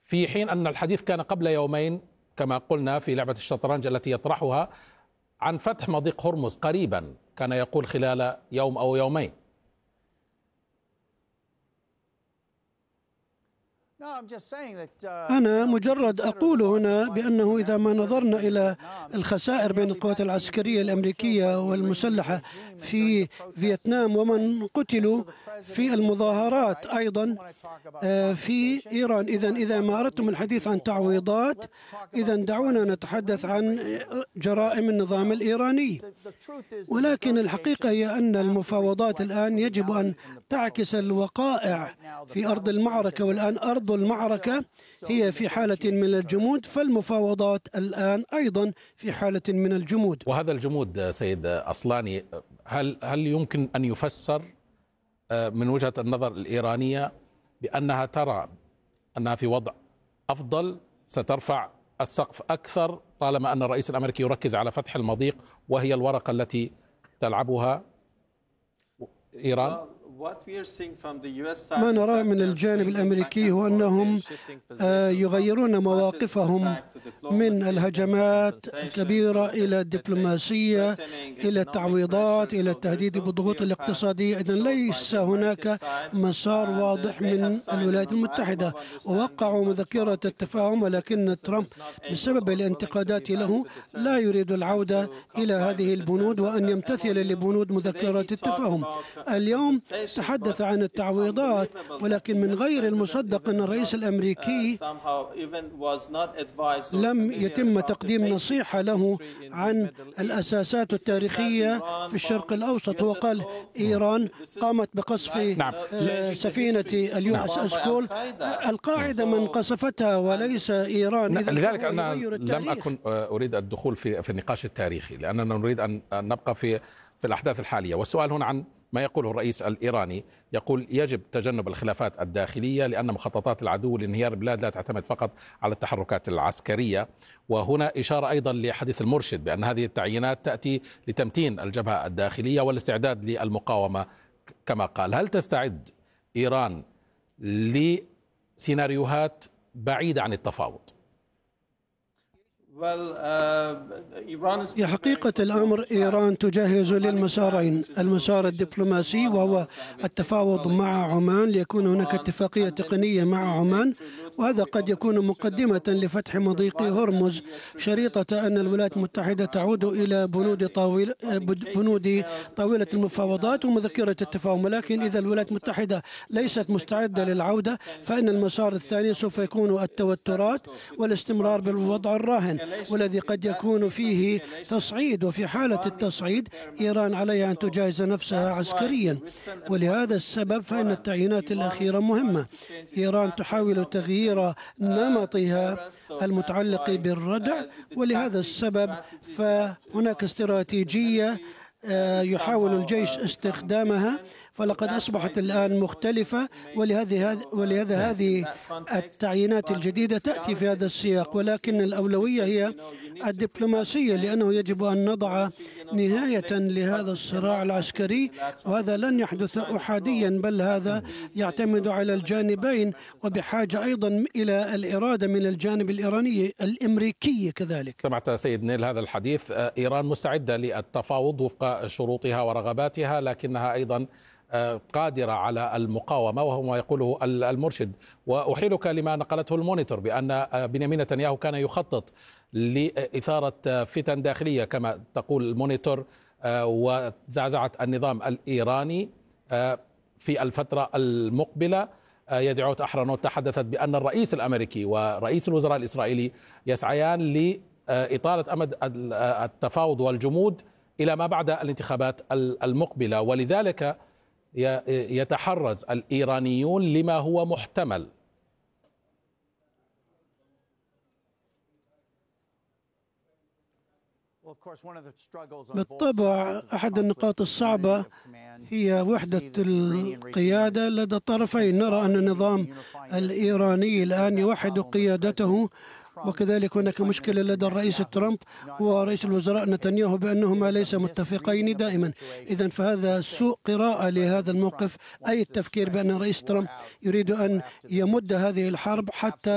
في حين أن الحديث كان قبل يومين كما قلنا في لعبة الشطرنج التي يطرحها عن فتح مضيق هرمز قريبا، كان يقول خلال يوم أو يومين. أنا مجرد أقول هنا بأنه إذا ما نظرنا إلى الخسائر بين القوات العسكرية الأمريكية والمسلحة في فيتنام ومن قتلوا في المظاهرات أيضا في إيران، إذا ما أردتم الحديث عن تعويضات إذا دعونا نتحدث عن جرائم النظام الإيراني. ولكن الحقيقة هي أن المفاوضات الآن يجب أن تعكس الوقائع في أرض المعركة، والآن أرض المعركة هي في حالة من الجمود، فالمفاوضات الآن أيضا في حالة من الجمود. وهذا الجمود سيد أصلاني هل يمكن أن يفسر من وجهة النظر الإيرانية بأنها ترى أنها في وضع أفضل، سترفع السقف أكثر طالما أن الرئيس الأمريكي يركز على فتح المضيق وهي الورقة التي تلعبها إيران؟ ما نراه من الجانب الأمريكي هو أنهم يغيرون مواقفهم من الهجمات الكبيرة إلى الدبلوماسية، إلى التعويضات، إلى التهديد بالضغوط الاقتصادية. إذن ليس هناك مسار واضح من الولايات المتحدة، ووقعوا مذكرة التفاهم، ولكن ترامب بسبب الانتقادات له لا يريد العودة إلى هذه البنود وأن يمتثل لبنود مذكرة التفاهم. اليوم تحدث عن التعويضات، ولكن من غير المصدق أن الرئيس الأمريكي لم يتم تقديم نصيحة له عن الأساسات التاريخية في الشرق الأوسط. وقال إيران قامت بقصف سفينة اليو اس اس كول، القاعدة من قصفتها وليس إيران. لذلك أنا لم أكن أريد الدخول في النقاش التاريخي، لأننا نريد أن نبقى في الأحداث الحالية. والسؤال هنا عن ما يقوله الرئيس الإيراني، يقول يجب تجنب الخلافات الداخلية لأن مخططات العدو لانهيار البلاد لا تعتمد فقط على التحركات العسكرية. وهنا إشارة أيضا لحديث المرشد بأن هذه التعيينات تأتي لتمتين الجبهة الداخلية والاستعداد للمقاومة كما قال. هل تستعد إيران لسيناريوهات بعيدة عن التفاوض؟ في حقيقة الأمر إيران تجهز للمسارين، المسار الدبلوماسي وهو التفاوض مع عمان ليكون هناك اتفاقية تقنية مع عمان، وهذا قد يكون مقدمة لفتح مضيق هرمز شريطة أن الولايات المتحدة تعود إلى بنود طاولة المفاوضات ومذكرة التفاهم. ولكن إذا الولايات المتحدة ليست مستعدة للعودة فإن المسار الثاني سوف يكون التوترات والاستمرار بالوضع الراهن، والذي قد يكون فيه تصعيد. وفي حالة التصعيد إيران عليها أن تجهز نفسها عسكريا، ولهذا السبب فإن التعيينات الأخيرة مهمة. إيران تحاول تغيير نمطها المتعلق بالردع، ولهذا السبب فهناك استراتيجية يحاول الجيش استخدامها، فلقد أصبحت الآن مختلفة، ولهذا هذه التعيينات الجديدة تأتي في هذا السياق. ولكن الأولوية هي الدبلوماسية، لأنه يجب أن نضع نهاية لهذا الصراع العسكري، وهذا لن يحدث أحاديا، بل هذا يعتمد على الجانبين، وبحاجة أيضا إلى الإرادة من الجانب الإيراني الأمريكي كذلك. سمعت سيد نيل هذا الحديث، إيران مستعدة للتفاوض وفق شروطها ورغباتها، لكنها أيضا قادرة على المقاومة، وهو ما يقوله المرشد. وأحيلك لما نقلته المونيتور بأن بنيامين نتنياهو كان يخطط لإثارة فتن داخلية كما تقول المونيتور وزعزعة النظام الإيراني في الفترة المقبلة. يدعوت أحرنوت تحدثت بأن الرئيس الأمريكي ورئيس الوزراء الإسرائيلي يسعيان لإطالة أمد التفاوض والجمود إلى ما بعد الانتخابات المقبلة، ولذلك يتحرز الإيرانيون لما هو محتمل. بالطبع أحد النقاط الصعبة هي وحدة القيادة لدى الطرفين. نرى أن النظام الإيراني الآن يوحد قيادته، وكذلك هناك مشكلة لدى الرئيس ترامب ورئيس الوزراء نتنياهو بأنهما ليس متفقين دائما. إذن فهذا سوء قراءة لهذا الموقف، أي التفكير بأن الرئيس ترامب يريد أن يمد هذه الحرب حتى